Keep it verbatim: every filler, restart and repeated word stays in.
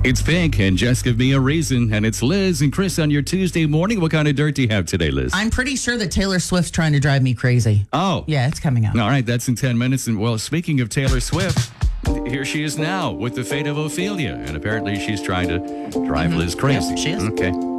It's Pink and Just Give Me a Reason, and it's Liz and Chris on your Tuesday morning. What kind of dirt do you have today, Liz? I'm pretty sure that Taylor Swift's trying to drive me crazy. Oh. Yeah, it's coming out. All right, that's in ten minutes. And, well, speaking of Taylor Swift, here she is now with The Fate of Ophelia, and apparently she's trying to drive Mm-hmm. Liz crazy. Yep, she is. Okay.